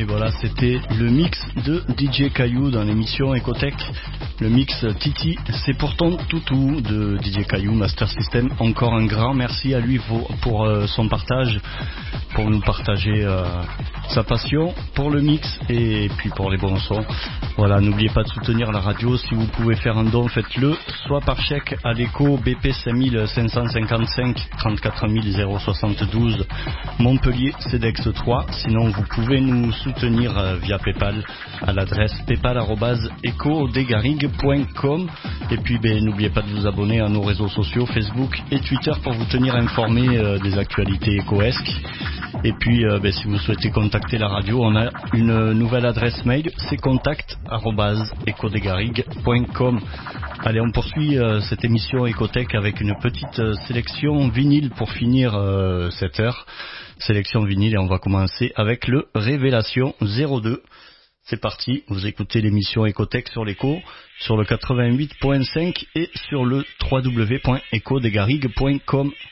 Et voilà, c'était le mix de DJ Caillou dans l'émission Ecotech. Le mix Titi, c'est pour ton toutou de DJ Caillou, Master System. Encore un grand merci à lui pour son partage, pour nous partager sa passion pour le mix et puis pour les bons sons. Voilà, n'oubliez pas de soutenir la radio. Si vous pouvez faire un don, faites-le, soit par chèque à l'écho BP 5555 34 072 Montpellier CEDEX 3. Sinon, vous pouvez nous soutenir via PayPal à l'adresse paypal@ecodegarrigue.com. Et puis n'oubliez pas de vous abonner à nos réseaux sociaux Facebook et Twitter pour vous tenir informé des actualités écoesques. Et puis si vous souhaitez contacter la radio, on a une nouvelle adresse mail, c'est contact@ecodegarrigue.com. Allez, on poursuit cette émission Ecotech avec une petite sélection vinyle pour finir cette heure. Sélection vinyle, et on va commencer avec le Révélation 02. C'est parti, vous écoutez l'émission Ecotech sur l'écho, sur le 88.5 et sur le www.ecodegarrigue.com.